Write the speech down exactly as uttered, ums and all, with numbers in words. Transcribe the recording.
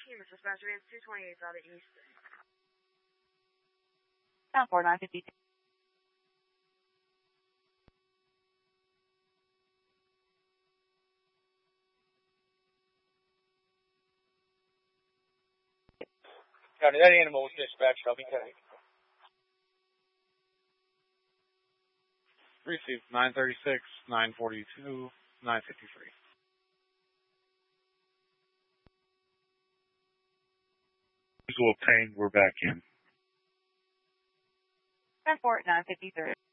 Team dispatch, advance two twenty-eight out of East. Down four nine fifty-two. County, that animal was dispatched. I'll be carrying. Received nine thirty-six, nine forty-two, nine fifty-three. Visual pain, we're back in. ten four nine fifty-three.